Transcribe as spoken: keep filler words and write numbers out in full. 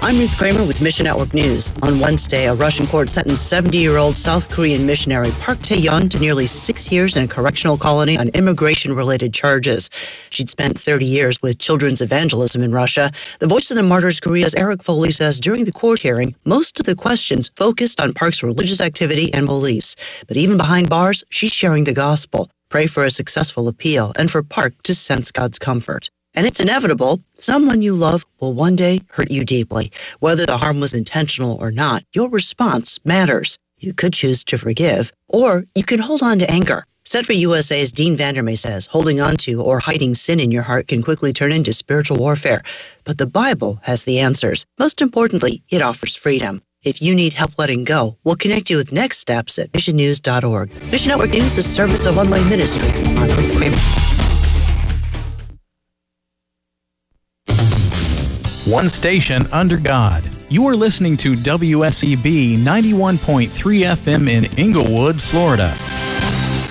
I'm Ruth Kramer with Mission Network News. On Wednesday, a Russian court sentenced seventy-year-old South Korean missionary Park Tae-yeon to nearly six years in a correctional colony on immigration-related charges. She'd spent thirty years with children's evangelism in Russia. The Voice of the Martyrs Korea's Eric Foley says during the court hearing, most of the questions focused on Park's religious activity and beliefs. But even behind bars, she's sharing the gospel. Pray for a successful appeal and for Park to sense God's comfort. And it's inevitable. Someone you love will one day hurt you deeply. Whether the harm was intentional or not, your response matters. You could choose to forgive, or you can hold on to anger. Set for U S A's Dean Vandermeer says holding on to or hiding sin in your heart can quickly turn into spiritual warfare. But the Bible has the answers. Most importantly, it offers freedom. If you need help letting go, we'll connect you with next steps at mission news dot org. Mission Network News is a service of One Way Ministries. I'm Ruth Kramer. One station under God. You are listening to W S E B ninety-one point three F M in Inglewood, Florida.